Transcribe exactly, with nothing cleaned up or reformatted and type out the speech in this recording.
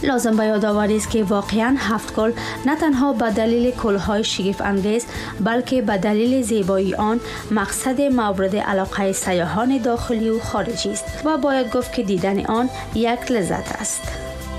لازم به یاد آوری است که واقعاً هفت گل نه تنها به دلیل کل‌های شگفت انگیز بلکه به دلیل زیبایی آن مقصد مورد علاقه سیاحان داخلی و خارجی است و باید گفت که دیدن آن یک لذت است.